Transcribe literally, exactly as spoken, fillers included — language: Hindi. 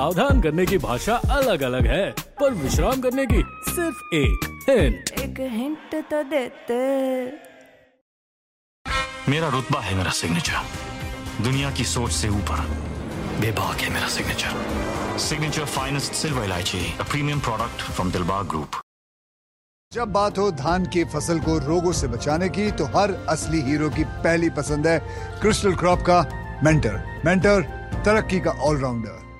सावधान करने की भाषा अलग अलग है, पर विश्राम करने की सिर्फ एक हिंट। एक हिंट तो देते। मेरा रुतबा है मेरा सिग्नेचर, दुनिया की सोच से ऊपर बेबाक है मेरा सिग्नेचर। सिग्नेचर फाइनेस्ट सिल्वर इलायची, a premium product from Dilbag group. जब बात हो धान की फसल को रोगों से बचाने की, तो हर असली हीरो की पहली पसंद है क्रिस्टल क्रॉप का मेंटर। मेंटर तरक्की का ऑलराउंडर।